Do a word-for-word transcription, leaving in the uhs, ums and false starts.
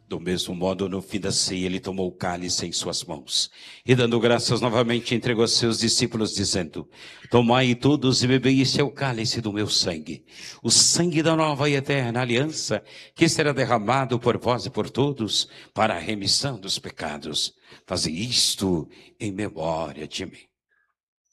Do mesmo modo, no fim da ceia, ele tomou o cálice em suas mãos e, dando graças novamente, entregou a seus discípulos, dizendo: tomai todos e bebei, este é o cálice do meu sangue, o sangue da nova e eterna aliança, que será derramado por vós e por todos para a remissão dos pecados. Fazei isto em memória de mim.